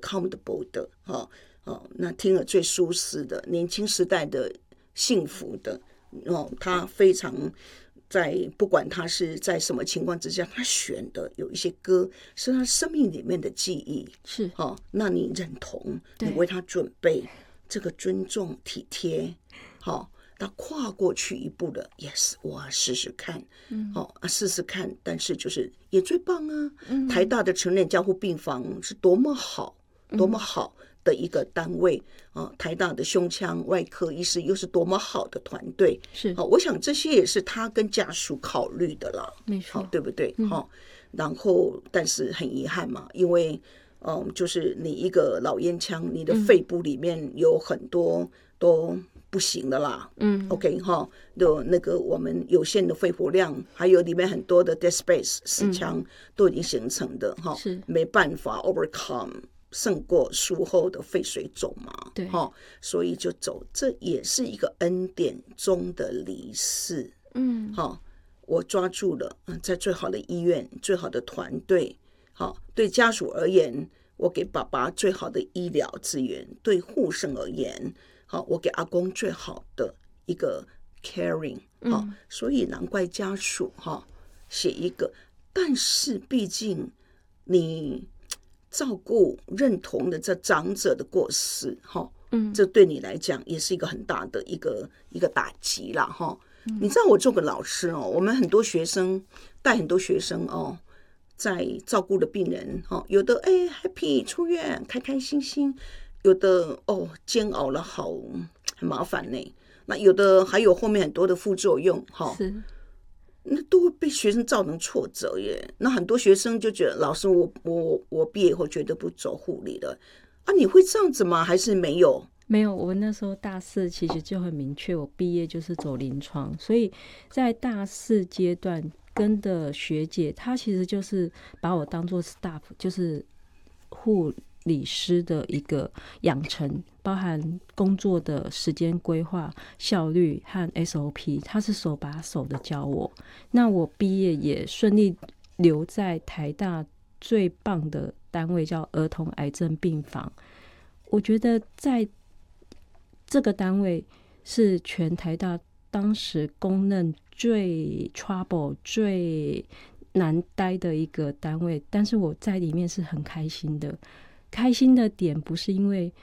comfortable 的那听了最舒适的年轻时代的幸福的他非常在不管他是在什么情况之下，他选的有一些歌是他生命里面的记忆， 是那你认同，你为他准备这个尊重体贴，他跨过去一步的 yes 我要试试看，试试看，但是就是也最棒啊，台大的成人加护病房是多么好多么好的一个单位台大的胸腔外科医师又是多么好的团队， 是我想这些也是他跟家属考虑的啦， 没错， 对不对？然后但是很遗憾嘛，因为就是你一个老烟枪，你的肺部里面有很多都不行的啦，OK 的那个我们有限的肺活量，还有里面很多的 dead space 死腔都已经形成的是没办法 overcome。胜过术后的肺水肿嘛， 对， 所以就走，这也是一个恩典中的离世，我抓住了，在最好的医院、最好的团队，对家属而言，我给爸爸最好的医疗资源；对护生而言，我给阿公最好的一个 caring，所以难怪家属写一个，但是毕竟你。照顾认同的这长者的过世这对你来讲也是一个很大的一个打击啦你知道我做个老师我们很多学生带很多学生在照顾的病人有的happy 出院开开心心，有的煎熬了很麻烦呢，那有的还有后面很多的副作用是那都会被学生造成挫折耶。那很多学生就觉得老师我毕业以后绝对不走护理了你会这样子吗？还是没有？ 没有，我那时候大四其实就很明确，我毕业就是走临床，所以在大四阶段跟的学姐，她其实就是把我当作 staff， 就是护理师的一个养成，包含工作的时间规划、效率和 SOP， 他是手把手的教我。那我毕业也顺利留在台大最棒的单位，叫儿童癌症病房。我觉得在这个单位是全台大当时公认最 trouble 最难待的一个单位，但是我在里面是很开心的。开心的点不是因为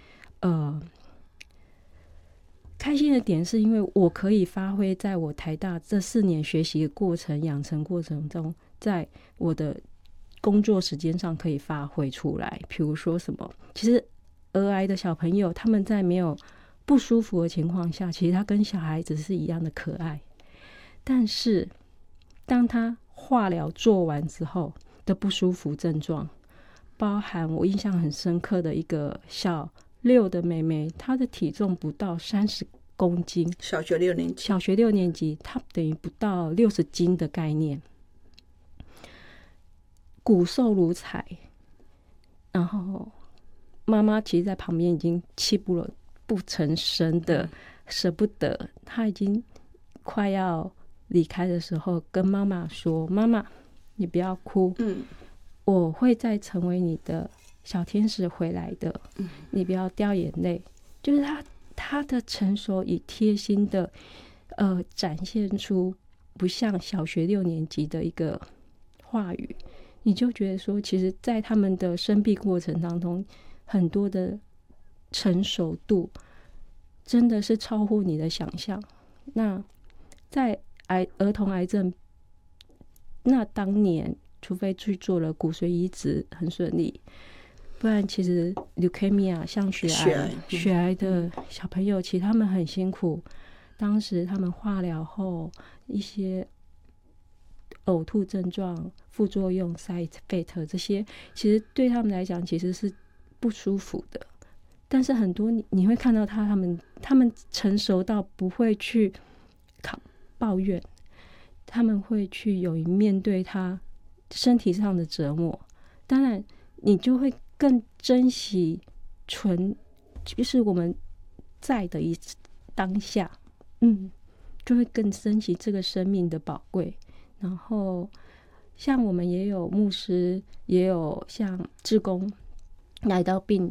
开心的点是因为我可以发挥在我台大这4年学习的过程养成过程中，在我的工作时间上可以发挥出来。比如说什么，其实儿癌的小朋友他们在没有不舒服的情况下，其实他跟小孩子是一样的可爱，但是当他化疗做完之后的不舒服症状，包含我印象很深刻的一个小6的妹妹，她的体重不到30公斤， 小学6年级， 她等于不到60斤的概念，骨瘦如柴，然后妈妈其实在旁边已经泣不成声的舍不得，她已经快要离开的时候跟妈妈说，妈妈你不要哭，我会再成为你的小天使回来的，你不要掉眼泪。就是他的成熟与贴心的展现出不像小学6年级的一个话语，你就觉得说其实在他们的生病过程当中很多的成熟度真的是超乎你的想象。那在儿童癌症，那当年除非去做了骨髓移植很顺利，不然其实 leukemia 像血癌的小朋友，其实他们很辛苦。当时他们化疗后一些呕吐症状、副作用 side effect 这些，其实对他们来讲其实是不舒服的。但是很多你会看到他们成熟到不会去抱怨，他们会去勇于面对他身体上的折磨。当然你就会更珍惜就是我们在的当下，就会更珍惜这个生命的宝贵。然后像我们也有牧师，也有像志工来到